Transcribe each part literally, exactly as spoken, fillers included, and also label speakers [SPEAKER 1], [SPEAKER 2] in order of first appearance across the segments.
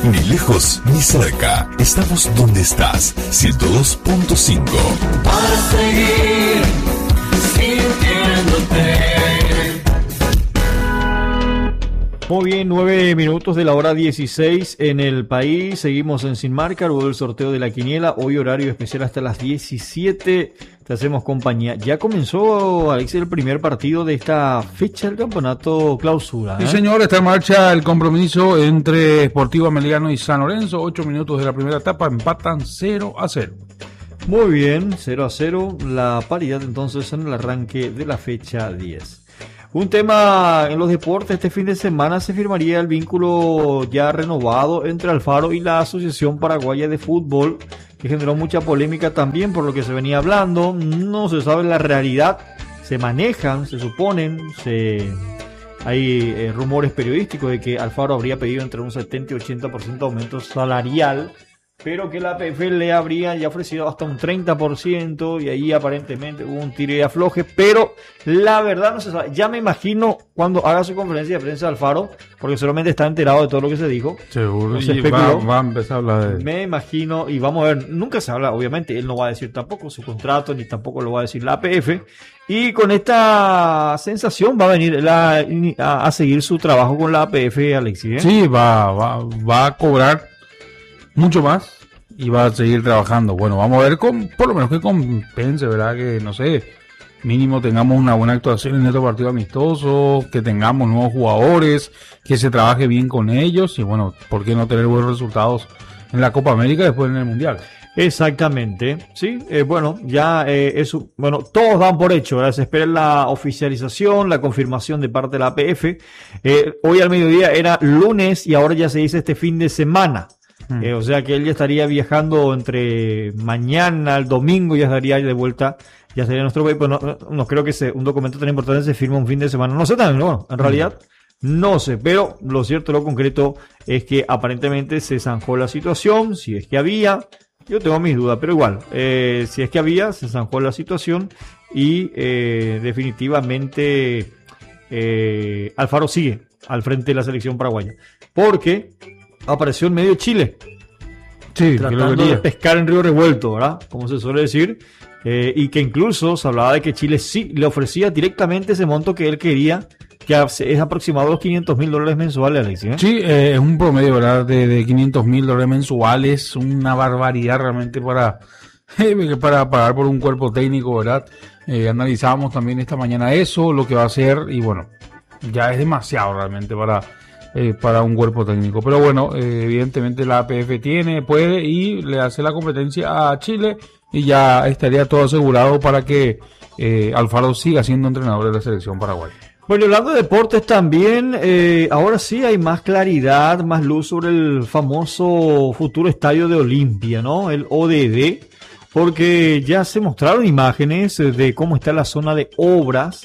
[SPEAKER 1] Ni lejos ni cerca. Estamos donde estás. ciento dos punto cinco.
[SPEAKER 2] Para seguir sintiéndote.
[SPEAKER 3] Muy bien, nueve minutos de la hora dieciséis en el país. Seguimos en Sin Marca, luego del sorteo de la quiniela. Hoy horario especial hasta las diecisiete. Te hacemos compañía. Ya comenzó, Alexis, el primer partido de esta fecha del campeonato clausura. ¿eh?
[SPEAKER 4] Sí, señor, está en marcha el compromiso entre Sportivo Ameliano y San Lorenzo. Ocho minutos de la primera etapa, empatan cero a cero.
[SPEAKER 3] Muy bien, cero a cero. La paridad entonces en el arranque de la fecha diez. Un tema en los deportes, este fin de semana se firmaría el vínculo ya renovado entre Alfaro y la Asociación Paraguaya de Fútbol, que generó mucha polémica también por lo que se venía hablando. No se sabe la realidad, se manejan, se suponen, se hay eh, rumores periodísticos de que Alfaro habría pedido entre un setenta y ochenta por ciento de aumento salarial, pero que la A P F le habría ya ofrecido hasta un treinta por ciento y ahí aparentemente hubo un tiro y afloje, pero la verdad no se sabe. Ya me imagino cuando haga su conferencia de prensa Alfaro, porque solamente está enterado de todo lo que se dijo.
[SPEAKER 4] Seguro,
[SPEAKER 3] se
[SPEAKER 4] y va, va a empezar a hablar de...
[SPEAKER 3] Me imagino, y vamos a ver, nunca se habla, obviamente, él no va a decir tampoco su contrato, ni tampoco lo va a decir la A P F, y con esta sensación va a venir la, a, a seguir su trabajo con la A P F, Alexis. ¿eh?
[SPEAKER 4] Sí, va, va, va a cobrar mucho más y va a seguir trabajando. Bueno, vamos a ver con, por lo menos que compense, ¿verdad? Que no sé, mínimo tengamos una buena actuación en estos partidos amistosos, que tengamos nuevos jugadores, que se trabaje bien con ellos y bueno, ¿por qué no tener buenos resultados en la Copa América después en el Mundial?
[SPEAKER 3] Exactamente, sí, eh, bueno, ya eh, eso, bueno, todos dan por hecho, ¿verdad? Se espera la oficialización, la confirmación de parte de la A P F. Eh, hoy al mediodía era lunes y ahora ya se dice este fin de semana. Eh, o sea que él ya estaría viajando entre mañana al domingo, ya estaría de vuelta, ya estaría en nuestro país. Pues no, no, no creo que se, un documento tan importante se firma un fin de semana. No sé también, no, en realidad no sé, pero lo cierto, lo concreto es que aparentemente se zanjó la situación, si es que había, yo tengo mis dudas, pero igual, eh, si es que había, se zanjó la situación y eh, definitivamente eh, Alfaro sigue al frente de la selección paraguaya, porque apareció en medio Chile,
[SPEAKER 4] sí,
[SPEAKER 3] tratando de pescar en río revuelto, ¿verdad? Como se suele decir, eh, y que incluso se hablaba de que Chile sí le ofrecía directamente ese monto que él quería, que es aproximado a los quinientos mil dólares mensuales, Alexis. ¿eh?
[SPEAKER 4] Sí, eh, es un promedio, ¿verdad? De, de quinientos mil dólares mensuales, una barbaridad realmente para, eh, para pagar por un cuerpo técnico, ¿verdad? Eh, analizábamos también esta mañana eso, lo que va a hacer, y bueno, ya es demasiado realmente para... Eh, para un cuerpo técnico, pero bueno, eh, evidentemente la A P F tiene, puede y le hace la competencia a Chile y ya estaría todo asegurado para que eh, Alfaro siga siendo entrenador de la selección paraguaya.
[SPEAKER 3] Bueno, hablando de deportes también, eh, ahora sí hay más claridad, más luz sobre el famoso futuro estadio de Olimpia, ¿no? El O D D, porque ya se mostraron imágenes de cómo está la zona de obras.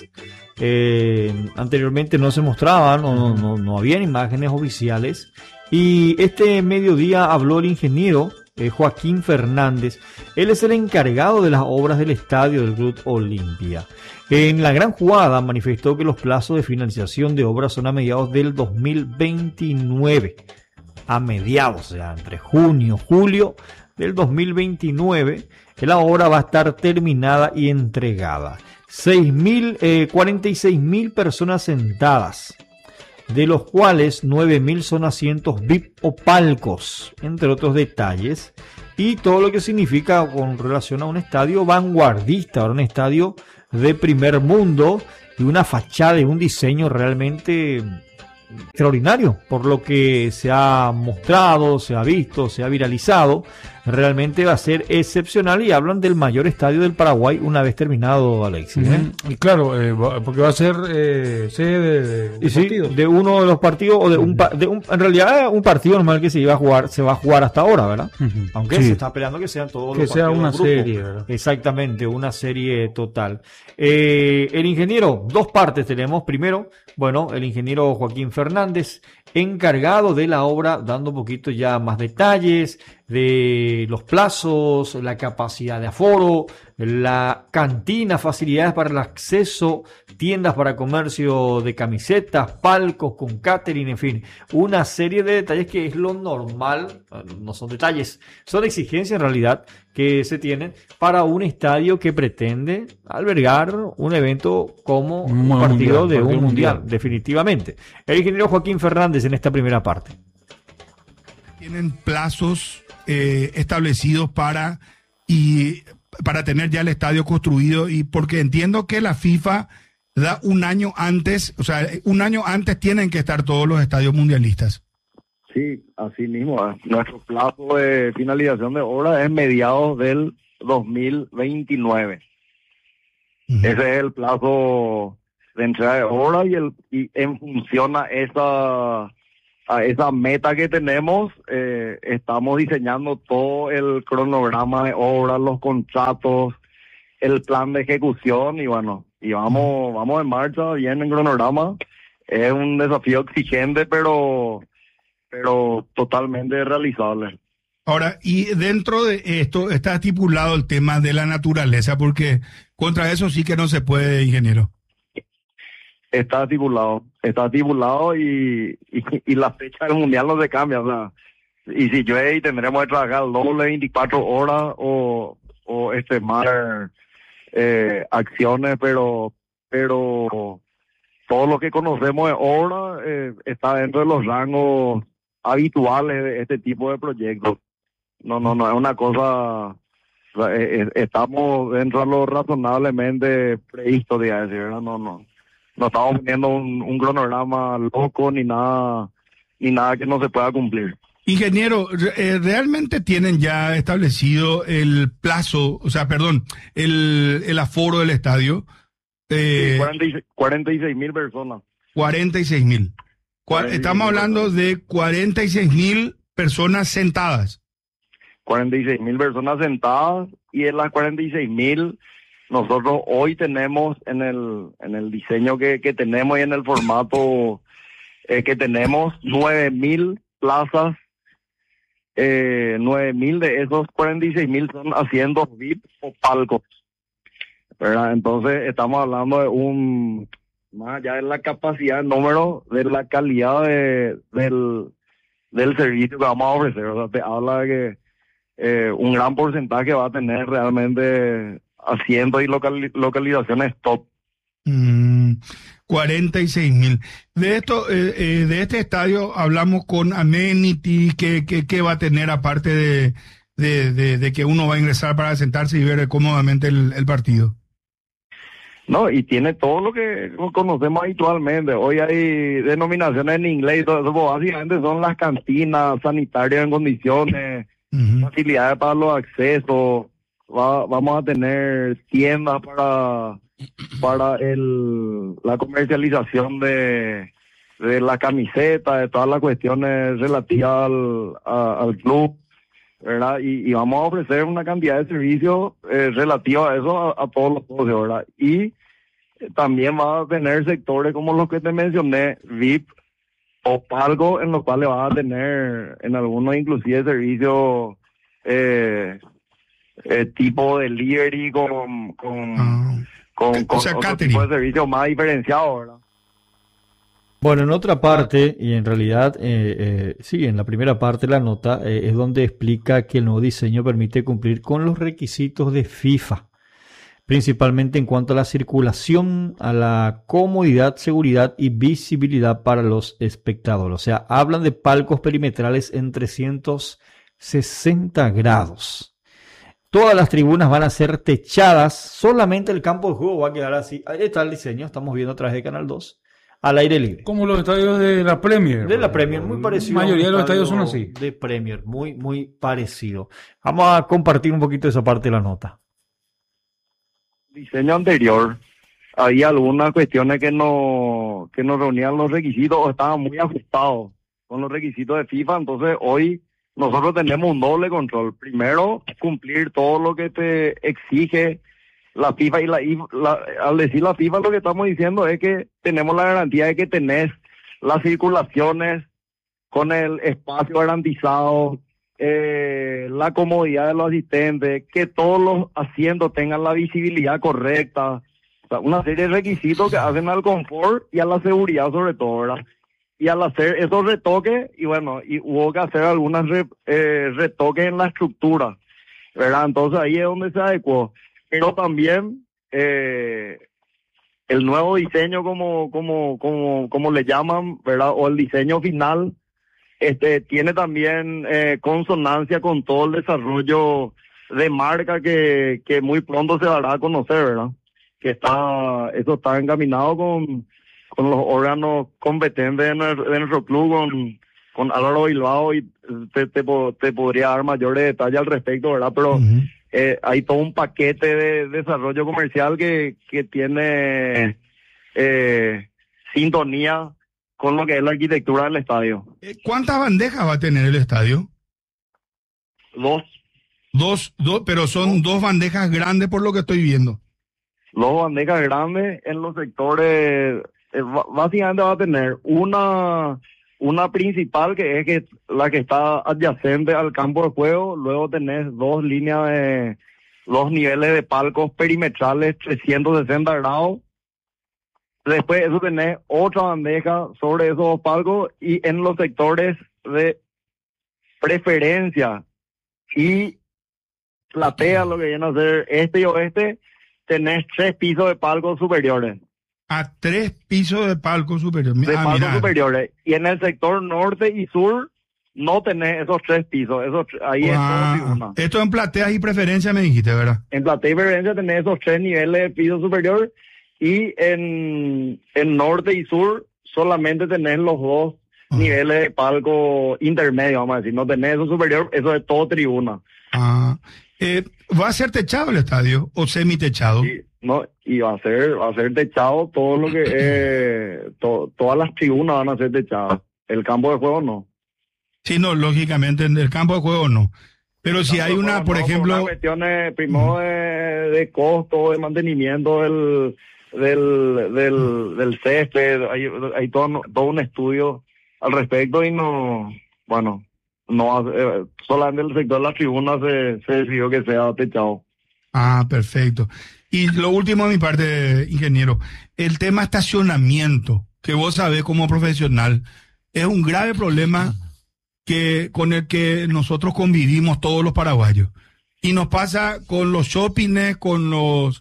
[SPEAKER 3] Eh, anteriormente no se mostraban, no, no, no, no habían imágenes oficiales, y este mediodía habló el ingeniero eh, Joaquín Fernández. Él es el encargado de las obras del estadio del Club Olimpia. En la gran jugada manifestó que los plazos de finalización de obras son a mediados del dos mil veintinueve, a mediados, o sea, entre junio, julio del dos mil veintinueve, que la obra va a estar terminada y entregada. seis mil, eh, cuarenta y seis mil personas sentadas, de los cuales nueve mil son asientos V I P o palcos, entre otros detalles, y todo lo que significa con relación a un estadio vanguardista, un estadio de primer mundo y una fachada y un diseño realmente extraordinario, por lo que se ha mostrado, se ha visto, se ha viralizado. Realmente va a ser excepcional y hablan del mayor estadio del Paraguay una vez terminado, Alexis. ¿eh?
[SPEAKER 4] Mm, y claro, eh, porque va a ser eh, sede de, de,
[SPEAKER 3] de, sí, de uno de los partidos, o de un, de un, en realidad un partido normal que se iba a jugar, se va a jugar hasta ahora, ¿verdad? Uh-huh. Aunque sí. se está peleando que sean todos
[SPEAKER 4] que
[SPEAKER 3] los
[SPEAKER 4] sea
[SPEAKER 3] partidos
[SPEAKER 4] una serie, ¿verdad?
[SPEAKER 3] Exactamente, una serie total. Eh, el ingeniero, dos partes tenemos. Primero, bueno, el ingeniero Joaquín Fernández, encargado de la obra, dando un poquito ya más detalles. de los plazos, la capacidad de aforo, la cantina, facilidades para el acceso, tiendas para comercio de camisetas, palcos con catering, en fin, una serie de detalles que es lo normal, no son detalles, son exigencias en realidad que se tienen para un estadio que pretende albergar un evento como un, un partido mundial, de un mundial, mundial, definitivamente. El ingeniero Joaquín Fernández en esta primera parte.
[SPEAKER 5] Tienen plazos eh, establecidos para y para tener ya el estadio construido, y porque entiendo que la FIFA da un año antes, o sea, un año antes tienen que estar todos los estadios mundialistas.
[SPEAKER 6] Sí, así mismo. Nuestro plazo de finalización de obra es mediados del dos mil veintinueve. Uh-huh. Ese es el plazo de entrega de obra, y, el, y en función a esa, a esa meta que tenemos, eh, estamos diseñando todo el cronograma de obra, los contratos, el plan de ejecución, y bueno, y vamos, vamos en marcha, bien en cronograma. Es un desafío exigente, pero... pero totalmente realizable.
[SPEAKER 5] Ahora, y dentro de esto está estipulado el tema de la naturaleza, porque contra eso sí que no se puede, ingeniero.
[SPEAKER 6] Está estipulado, está estipulado y, y, y la fecha del mundial no se cambia, o sea, y si llueve y tendremos que trabajar el doble veinticuatro horas o, o extremar eh, acciones, pero, pero todo lo que conocemos de obra eh, está dentro de los rangos habituales de este tipo de proyectos. No, no, no es una cosa, eh, estamos dentro de lo razonablemente previsto, de decir, ¿verdad? No, no, no estamos poniendo un, un cronograma loco ni nada, ni nada que no se pueda cumplir.
[SPEAKER 5] Ingeniero, eh, ¿realmente tienen ya establecido el plazo, o sea, perdón, el, el aforo del estadio?
[SPEAKER 6] Eh, sí, cuarenta y seis mil personas.
[SPEAKER 5] cuarenta y seis mil. Estamos hablando de cuarenta y seis mil personas sentadas.
[SPEAKER 6] cuarenta y seis mil personas sentadas, y en las cuarenta y seis mil nosotros hoy tenemos en el en el diseño que, que tenemos y en el formato eh, que tenemos nueve mil plazas. Eh, nueve mil de esos cuarenta y seis mil son asientos V I P o palcos, ¿verdad? Entonces estamos hablando de un, más allá de la capacidad, el número, de la calidad de, del, del servicio que vamos a ofrecer. O sea, te habla de que eh, un gran porcentaje va a tener realmente asientos y local, localizaciones top.
[SPEAKER 5] Mm, cuarenta y seis mil. De esto, eh, eh, de este estadio hablamos con Amenity, que, que, que va a tener aparte de, de, de, de que uno va a ingresar para sentarse y ver cómodamente el, el partido.
[SPEAKER 6] No, y tiene todo lo que conocemos habitualmente. Hoy hay denominaciones en inglés y todo eso, pues básicamente son las cantinas sanitarias en condiciones, uh-huh. facilidades para los accesos, va, vamos a tener tiendas para para el la comercialización de, de la camiseta, de todas las cuestiones relativas al, a, al club, ¿verdad? Y, y vamos a ofrecer una cantidad de servicios eh, relativos a eso a, a todos los socios, ¿verdad? Y eh, también va a tener sectores como los que te mencioné, V I P o palco, en los cuales va a tener en algunos inclusive servicios eh, eh, tipo delivery con... con
[SPEAKER 5] Ah.
[SPEAKER 6] con, con
[SPEAKER 5] o sea,
[SPEAKER 6] otro
[SPEAKER 5] catering.
[SPEAKER 6] tipo de servicios más diferenciados, ¿verdad?
[SPEAKER 3] Bueno, en otra parte, y en realidad, eh, eh, sí, en la primera parte de la nota, eh, es donde explica que el nuevo diseño permite cumplir con los requisitos de FIFA, principalmente en cuanto a la circulación, a la comodidad, seguridad y visibilidad para los espectadores. O sea, hablan de palcos perimetrales en trescientos sesenta grados. Todas las tribunas van a ser techadas, solamente el campo de juego va a quedar así. Ahí está el diseño, estamos viendo a través de Canal dos, al aire libre.
[SPEAKER 4] Como los estadios de la Premier.
[SPEAKER 3] De la Premier, muy parecido.
[SPEAKER 4] La mayoría de los estadios son
[SPEAKER 3] estadio
[SPEAKER 4] así.
[SPEAKER 3] De Premier, muy, muy parecido. Vamos a compartir un poquito esa parte de la nota.
[SPEAKER 6] Diseño anterior, había algunas cuestiones que no, que no reunían los requisitos o estaban muy ajustados con los requisitos de FIFA, entonces hoy nosotros tenemos un doble control. Primero, cumplir todo lo que te exige la FIFA, y la, la, al decir la FIFA lo que estamos diciendo es que tenemos la garantía de que tenés las circulaciones con el espacio garantizado, eh, la comodidad de los asistentes, que todos los asientos tengan la visibilidad correcta, o sea, una serie de requisitos que hacen al confort y a la seguridad sobre todo, ¿verdad? Y al hacer esos retoques, y bueno, y hubo que hacer algunos re, eh, retoques en la estructura, ¿verdad? Entonces ahí es donde se adecuó. Pero también eh, el nuevo diseño, como, como, como, como le llaman, ¿verdad? O el diseño final, este, tiene también eh, consonancia con todo el desarrollo de marca que, que muy pronto se dará a conocer, ¿verdad? Que está, eso está encaminado con, con los órganos competentes de nuestro, de nuestro club, con, con Álvaro Bilbao, y te, te, te podría dar mayores detalles al respecto, ¿verdad? Pero uh-huh. eh, hay todo un paquete de desarrollo comercial que, que tiene eh, sintonía con lo que es la arquitectura del estadio.
[SPEAKER 5] ¿Cuántas bandejas va a tener el estadio?
[SPEAKER 6] Dos.
[SPEAKER 5] Dos, dos, pero son dos, dos bandejas grandes por lo que estoy viendo.
[SPEAKER 6] Dos bandejas grandes en los sectores. Eh, básicamente va a tener una una principal, que es que la que está adyacente al campo de juego. Luego tenés dos líneas de dos niveles de palcos perimetrales trescientos sesenta grados. Después eso tenés otra bandeja sobre esos dos palcos, y en los sectores de preferencia y platea, lo que viene a ser este y oeste, tenés tres pisos de palcos superiores.
[SPEAKER 5] A tres pisos de palcos superiores.
[SPEAKER 6] De
[SPEAKER 5] ah,
[SPEAKER 6] palcos
[SPEAKER 5] mirá.
[SPEAKER 6] superiores. Y en el sector norte y sur no tenés esos tres pisos. Esos, ahí
[SPEAKER 5] ah,
[SPEAKER 6] es todo.
[SPEAKER 5] Esto en plateas y preferencia me dijiste, ¿verdad?
[SPEAKER 6] En platea y preferencia tenés esos tres niveles de piso superior, y en, en norte y sur solamente tenés los dos ah. niveles de palco intermedio, vamos a decir. No tenés eso superior, eso es todo tribuna.
[SPEAKER 5] Ah, eh, ¿va a ser techado el estadio o semitechado?
[SPEAKER 6] Sí, no, y va a ser, va a ser techado todo lo que eh, to, todas las tribunas van a ser techadas. El campo de juego no.
[SPEAKER 5] Sí, no, lógicamente en el campo de juego no. Pero si hay una, por
[SPEAKER 6] no,
[SPEAKER 5] ejemplo...
[SPEAKER 6] Una cuestiones, primero, de, de costo, de mantenimiento del, del, del, del césped, hay, hay todo, todo un estudio al respecto, y no, bueno, no eh, solamente el sector de las tribunas se, se decidió que sea techado.
[SPEAKER 5] Ah, perfecto. Y lo último de mi parte, ingeniero, el tema estacionamiento, que vos sabés como profesional, es un grave problema que con el que nosotros convivimos todos los paraguayos. Y nos pasa con los shoppings, con los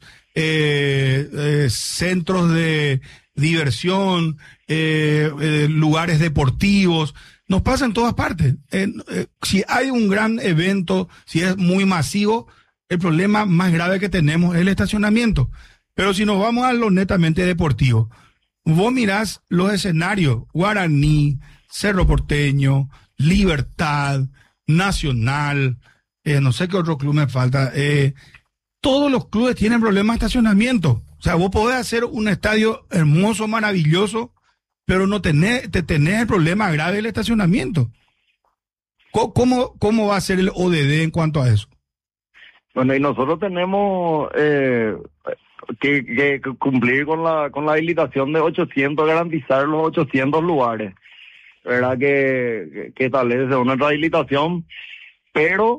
[SPEAKER 5] eh, eh, centros de diversión, eh, eh, lugares deportivos. Nos pasa en todas partes. Eh, eh, si hay un gran evento, si es muy masivo, el problema más grave que tenemos es el estacionamiento. Pero si nos vamos a lo netamente deportivo, vos mirás los escenarios: Guaraní, Cerro Porteño, Libertad, Nacional, eh, no sé qué otro club me falta. Eh, todos los clubes tienen problemas de estacionamiento. O sea, vos podés hacer un estadio hermoso, maravilloso, pero no tenés, te tenés el problema grave del estacionamiento. ¿Cómo, cómo, cómo va a ser el O D D en cuanto a eso?
[SPEAKER 6] Bueno, y nosotros tenemos eh, que, que cumplir con la con la habilitación de ochocientos, garantizar los ochocientos lugares, ¿verdad? Que, que, que establece nuestra habilitación, pero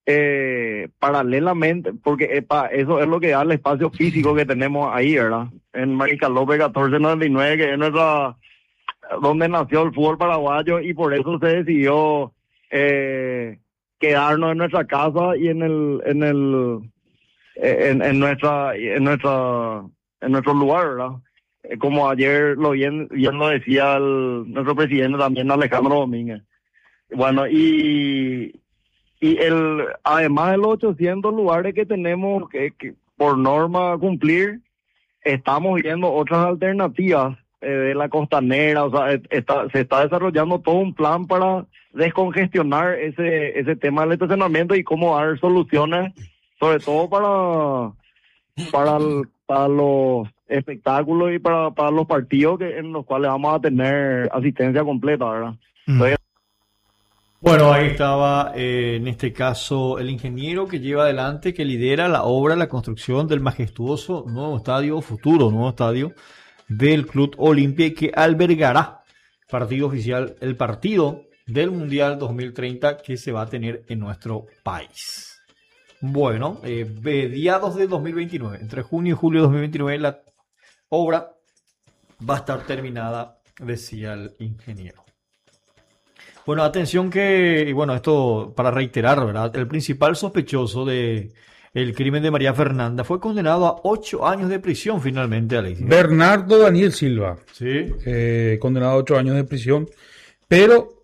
[SPEAKER 6] eh, paralelamente, porque epa, eso es lo que da el espacio físico que tenemos ahí, ¿verdad? En Mariscal López catorce noventa y nueve, que es nuestra, donde nació el fútbol paraguayo, y por eso se decidió eh, quedarnos en nuestra casa y en el en el en, en nuestra en nuestra en nuestro lugar, ¿verdad? Eh, como ayer lo bien bien lo decía el, nuestro presidente también, Alejandro Domínguez. Bueno, y y el además de los ochocientos lugares que tenemos que, que por norma cumplir, estamos viendo otras alternativas eh, de la costanera. O sea, está, se está desarrollando todo un plan para descongestionar ese ese tema del estacionamiento y cómo dar soluciones, sobre todo para para, el, para los espectáculos y para, para los partidos que en los cuales vamos a tener asistencia completa, ¿verdad? Mm. Entonces,
[SPEAKER 3] bueno, ahí estaba eh, en este caso el ingeniero que lleva adelante, que lidera la obra, la construcción del majestuoso nuevo estadio, futuro nuevo estadio del Club Olimpia, que albergará partido oficial, el partido del Mundial dos mil treinta que se va a tener en nuestro país. Bueno, eh, mediados de dos mil veintinueve, entre junio y julio de dos mil veintinueve, la obra va a estar terminada, decía el ingeniero. Bueno, atención que, y bueno, esto para reiterar, ¿verdad? El principal sospechoso de el crimen de María Fernanda fue condenado a ocho años de prisión finalmente, Alexis.
[SPEAKER 4] Bernardo Daniel Silva.
[SPEAKER 3] Sí.
[SPEAKER 4] Eh, condenado a ocho años de prisión, pero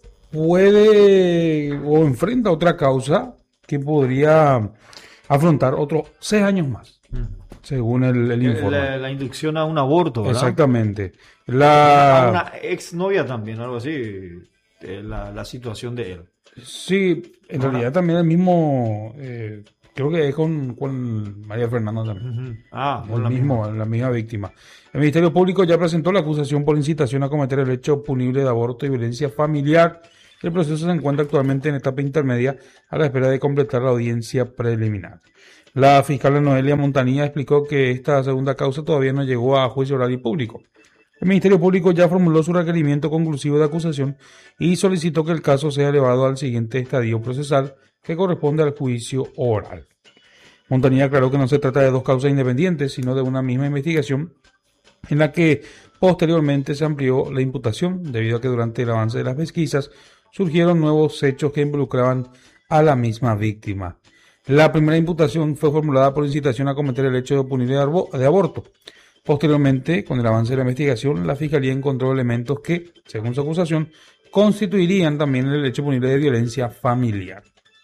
[SPEAKER 4] puede o enfrenta otra causa que podría afrontar otros seis años más, mm. según el, el informe.
[SPEAKER 3] La, la inducción a un aborto, ¿verdad?
[SPEAKER 4] Exactamente. La...
[SPEAKER 3] A una exnovia también, algo así, la, la situación de él.
[SPEAKER 4] Sí, en ah. realidad también el mismo... Eh, Creo que es con, con María Fernanda también. Uh-huh. Ah, el la mismo, misma. la misma víctima. El Ministerio Público ya presentó la acusación por incitación a cometer el hecho punible de aborto y violencia familiar. El proceso se encuentra actualmente en etapa intermedia a la espera de completar la audiencia preliminar. La fiscal Noelia Montanía explicó que esta segunda causa todavía no llegó a juicio oral y público. El Ministerio Público ya formuló su requerimiento conclusivo de acusación y solicitó que el caso sea elevado al siguiente estadio procesal, que corresponde al juicio oral. Montanía aclaró que no se trata de dos causas independientes, sino de una misma investigación en la que posteriormente se amplió la imputación, debido a que durante el avance de las pesquisas surgieron nuevos hechos que involucraban a la misma víctima. La primera imputación fue formulada por incitación a cometer el hecho de punible de aborto. Posteriormente, con el avance de la investigación, la Fiscalía encontró elementos que, según su acusación, constituirían también el hecho punible de violencia familiar.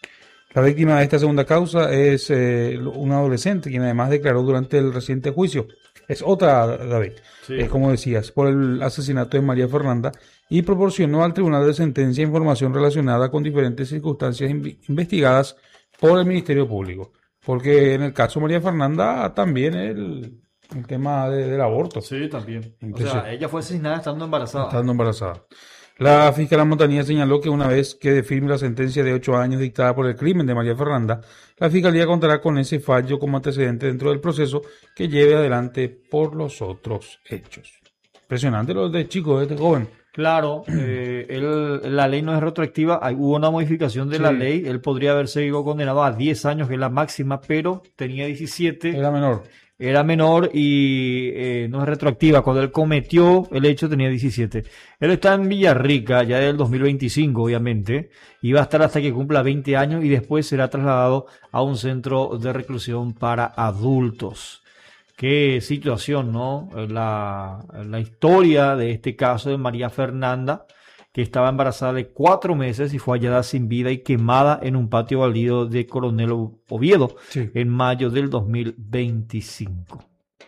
[SPEAKER 4] La víctima de esta segunda causa es eh, un adolescente, quien además declaró durante el reciente juicio. Es otra, David, sí. Es como decías, por el asesinato de María Fernanda, y proporcionó al Tribunal de Sentencia información relacionada con diferentes circunstancias in- investigadas por el Ministerio Público. Porque en el caso de María Fernanda también el, el tema de, del aborto.
[SPEAKER 3] Sí, también. Entonces, o sea, ella fue asesinada estando embarazada.
[SPEAKER 4] Estando embarazada. La fiscal Montanía señaló que una vez quede firme la sentencia de ocho años dictada por el crimen de María Fernanda, la Fiscalía contará con ese fallo como antecedente dentro del proceso que lleve adelante por los otros hechos. Impresionante lo de chico, de este joven.
[SPEAKER 3] Claro, eh, él, la ley no es retroactiva, hay, hubo una modificación de sí. la ley, él podría haber sido condenado a diez años, que es la máxima, pero tenía diecisiete.
[SPEAKER 4] Era menor.
[SPEAKER 3] Era menor y eh, no es retroactiva. Cuando él cometió el hecho tenía diecisiete. Él está en Villarrica ya del dos mil veinticinco, obviamente. Y va a estar hasta que cumpla veinte años y después será trasladado a un centro de reclusión para adultos. Qué situación, ¿no? La, la historia de este caso de María Fernanda, que estaba embarazada de cuatro meses y fue hallada sin vida y quemada en un patio baldío de Coronel Oviedo sí. en mayo del dos mil veinticinco.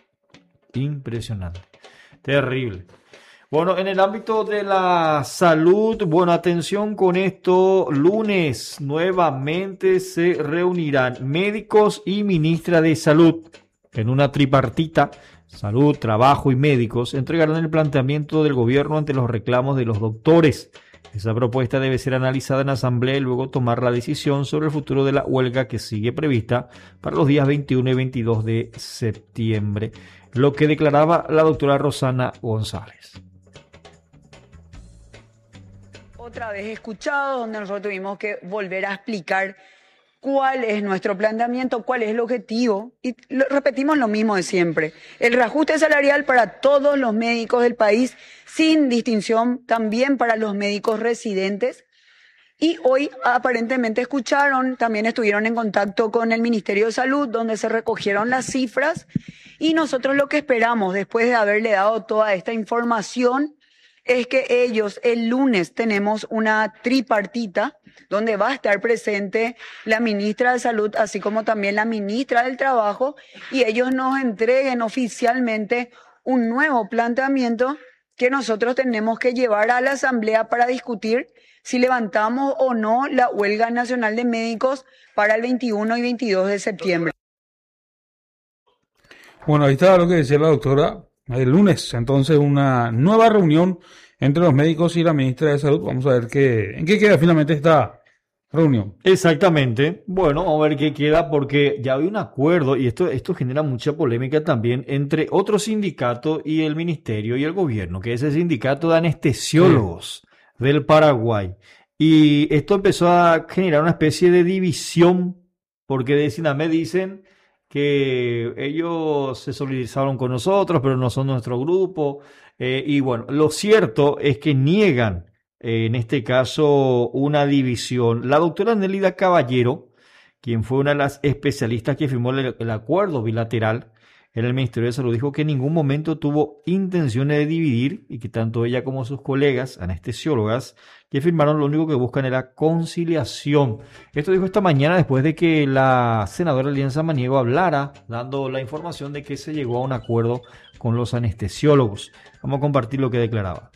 [SPEAKER 3] Impresionante. Terrible. Bueno, en el ámbito de la salud, bueno, atención con esto. Lunes nuevamente se reunirán médicos y ministra de Salud en una tripartita. Salud, trabajo y médicos entregarán el planteamiento del gobierno ante los reclamos de los doctores. Esa propuesta debe ser analizada en asamblea y luego tomar la decisión sobre el futuro de la huelga que sigue prevista para los días veintiuno y veintidós de septiembre. Lo que declaraba la doctora Rosana González.
[SPEAKER 7] Otra vez escuchado, donde nosotros tuvimos que volver a explicar cuál es nuestro planteamiento, cuál es el objetivo, y lo, repetimos lo mismo de siempre. El reajuste salarial para todos los médicos del país, sin distinción, también para los médicos residentes. Y hoy aparentemente escucharon, también estuvieron en contacto con el Ministerio de Salud, donde se recogieron las cifras, y nosotros lo que esperamos, después de haberle dado toda esta información, es que ellos, el lunes tenemos una tripartita donde va a estar presente la ministra de Salud, así como también la ministra del Trabajo, y ellos nos entreguen oficialmente un nuevo planteamiento que nosotros tenemos que llevar a la Asamblea para discutir si levantamos o no la huelga nacional de médicos para el veintiuno y veintidós de septiembre.
[SPEAKER 4] Bueno, ahí está lo que decía la doctora. El lunes, entonces, una nueva reunión entre los médicos y la ministra de Salud. Vamos a ver qué, en qué queda finalmente esta reunión.
[SPEAKER 3] Exactamente. Bueno, vamos a ver qué queda, porque ya hay un acuerdo, y esto, esto genera mucha polémica también, entre otro sindicato y el ministerio y el gobierno, que es el sindicato de anestesiólogos sí. del Paraguay. Y esto empezó a generar una especie de división, porque de Sinamed dicen que ellos se solidarizaron con nosotros, pero no son nuestro grupo. Eh, y bueno, lo cierto es que niegan, eh, en este caso, una división. La doctora Nélida Caballero, quien fue una de las especialistas que firmó el, el acuerdo bilateral en el Ministerio de Salud, dijo que en ningún momento tuvo intenciones de dividir y que tanto ella como sus colegas anestesiólogas que firmaron lo único que buscan era conciliación. Esto dijo esta mañana después de que la senadora Lilian Samaniego hablara, dando la información de que se llegó a un acuerdo con los anestesiólogos. Vamos a compartir lo que declaraba.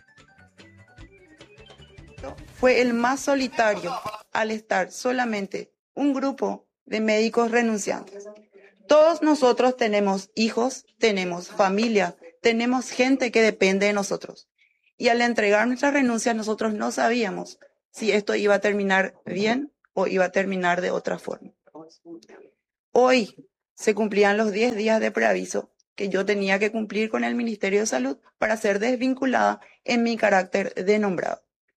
[SPEAKER 8] Fue el más solitario al estar solamente un grupo de médicos renunciantes. Todos nosotros tenemos hijos, tenemos familia, tenemos gente que depende de nosotros. Y al entregar nuestra renuncia, nosotros no sabíamos si esto iba a terminar bien o iba a terminar de otra forma. Hoy se cumplían los diez días de preaviso que yo tenía que cumplir con el Ministerio de Salud para ser desvinculada en mi carácter de nombrado.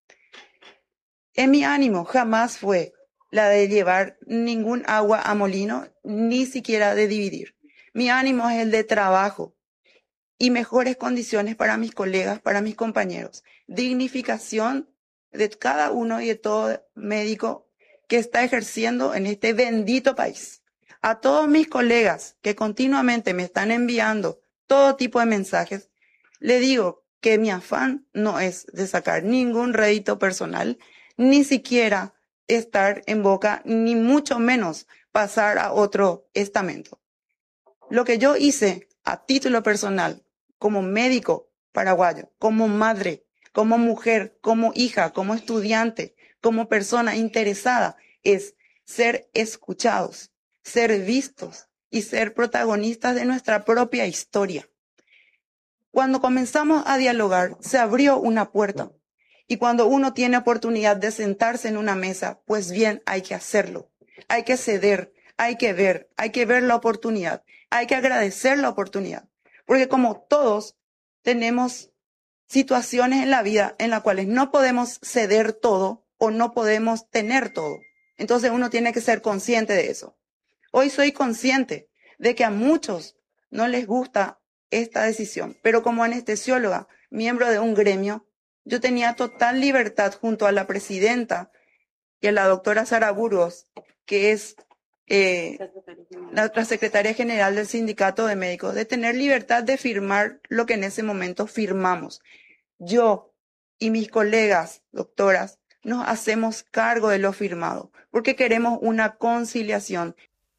[SPEAKER 8] En mi ánimo jamás fue la de llevar ningún agua a molino, ni siquiera de dividir. Mi ánimo es el de trabajo y mejores condiciones para mis colegas, para mis compañeros. Dignificación de cada uno y de todo médico que está ejerciendo en este bendito país. A todos mis colegas que continuamente me están enviando todo tipo de mensajes, le digo que mi afán no es de sacar ningún rédito personal, ni siquiera estar en boca, ni mucho menos pasar a otro estamento. Lo que yo hice a título personal, como médico paraguayo, como madre, como mujer, como hija, como estudiante, como persona interesada, es ser escuchados, ser vistos y ser protagonistas de nuestra propia historia. Cuando comenzamos a dialogar, se abrió una puerta. Y cuando uno tiene oportunidad de sentarse en una mesa, pues bien, hay que hacerlo. Hay que ceder, hay que ver, hay que ver la oportunidad, hay que agradecer la oportunidad. Porque como todos tenemos situaciones en la vida en las cuales no podemos ceder todo o no podemos tener todo. Entonces uno tiene que ser consciente de eso. Hoy soy consciente de que a muchos no les gusta esta decisión, pero como anestesióloga, miembro de un gremio, yo tenía total libertad junto a la presidenta y a la doctora Sara Burgos, que es eh, la otra secretaria general del Sindicato de Médicos, de tener libertad de firmar lo que en ese momento firmamos. Yo y mis colegas doctoras nos hacemos cargo de lo firmado, porque queremos una conciliación.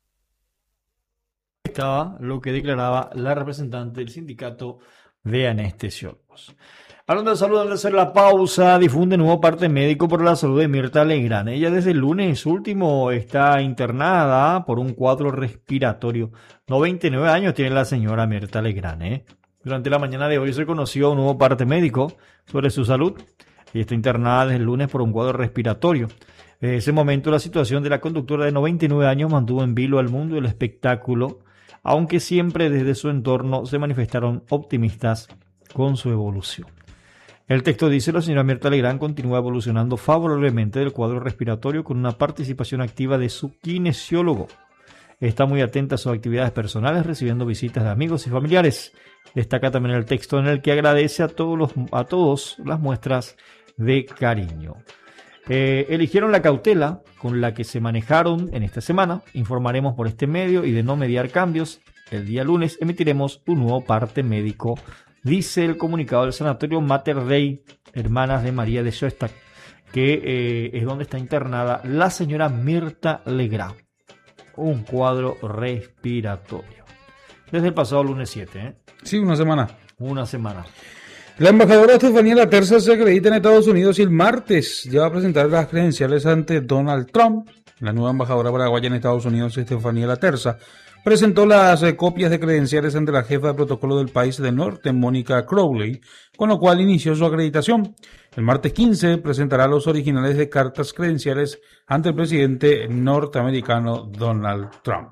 [SPEAKER 3] Estaba lo que declaraba la representante del Sindicato de Anestesiólogos. Hablando de salud, al hacer la pausa, difunde nuevo parte médico por la salud de Mirta Legrand. Ella desde el lunes último está internada por un cuadro respiratorio. noventa y nueve años tiene la señora Mirta Legrand, ¿eh? Durante la mañana de hoy se conoció un nuevo parte médico sobre su salud. Ella está internada desde el lunes por un cuadro respiratorio. En ese momento la situación de la conductora de noventa y nueve años mantuvo en vilo al mundo del espectáculo, aunque siempre desde su entorno se manifestaron optimistas con su evolución. El texto dice: la señora Mirta Legrand continúa evolucionando favorablemente del cuadro respiratorio con una participación activa de su kinesiólogo. Está muy atenta a sus actividades personales, recibiendo visitas de amigos y familiares. Destaca también el texto en el que agradece a todos, los, a todos las muestras de cariño. Eh, eligieron la cautela con la que se manejaron en esta semana. Informaremos por este medio y de no mediar cambios, el día lunes emitiremos un nuevo parte médico, dice el comunicado del Sanatorio Mater Dei, Hermanas de María de Schoenstatt, que eh, es donde está internada la señora Mirta Legrand. Un cuadro respiratorio. Desde el pasado lunes siete, ¿eh?
[SPEAKER 4] Sí, una semana.
[SPEAKER 3] Una semana.
[SPEAKER 4] La embajadora Estefanía Laterza se acredita en Estados Unidos y el martes ya va a presentar las credenciales ante Donald Trump. La nueva embajadora paraguaya en Estados Unidos, Estefanía Laterza, presentó las eh, copias de credenciales ante la jefa de protocolo del país del norte, Mónica Crowley, con lo cual inició su acreditación. El martes quince presentará los originales de cartas credenciales ante el presidente norteamericano Donald Trump.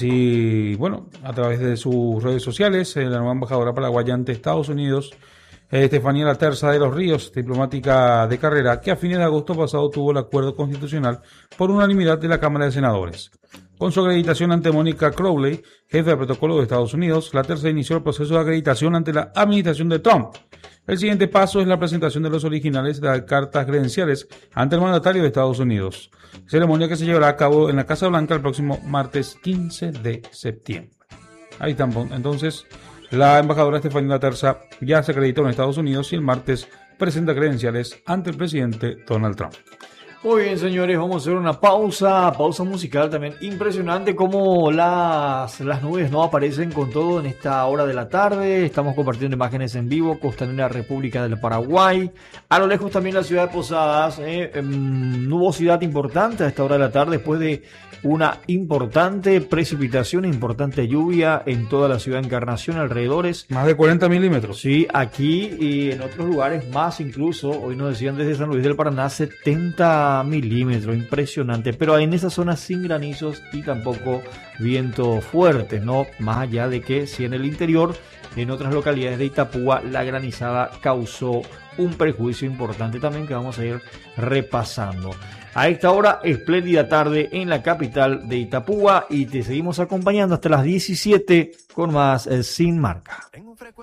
[SPEAKER 4] Así, bueno, a través de sus redes sociales, eh, la nueva embajadora paraguaya ante Estados Unidos Estefanía Laterza de los Ríos, diplomática de carrera, que a fines de agosto pasado tuvo el acuerdo constitucional por unanimidad de la Cámara de Senadores. Con su acreditación ante Mónica Crowley, jefe de protocolo de Estados Unidos, Laterza inició el proceso de acreditación ante la administración de Trump. El siguiente paso es la presentación de los originales de las cartas credenciales ante el mandatario de Estados Unidos, ceremonia que se llevará a cabo en la Casa Blanca el próximo martes quince de septiembre. Ahí están, entonces, la embajadora Estefanía Laterza ya se acreditó en Estados Unidos y el martes presenta credenciales ante el presidente Donald Trump.
[SPEAKER 3] Muy bien, señores, vamos a hacer una pausa, pausa musical también. Impresionante cómo las, las nubes no aparecen con todo en esta hora de la tarde. Estamos compartiendo imágenes en vivo, costanera República del Paraguay. A lo lejos también la ciudad de Posadas, eh, eh, nubosidad importante a esta hora de la tarde después de una importante precipitación, importante lluvia en toda la ciudad de Encarnación, alrededores.
[SPEAKER 4] Más de cuarenta milímetros.
[SPEAKER 3] Sí, aquí y en otros lugares más incluso. Hoy nos decían desde San Luis del Paraná setenta milímetros, impresionante. Pero en esa zona sin granizos y tampoco viento fuerte, ¿no? Más allá de que si en el interior, en otras localidades de Itapúa, la granizada causó un perjuicio importante también que vamos a ir repasando. A esta hora, espléndida tarde en la capital de Itapúa y te seguimos acompañando hasta las diecisiete con más eh, Sin Marca.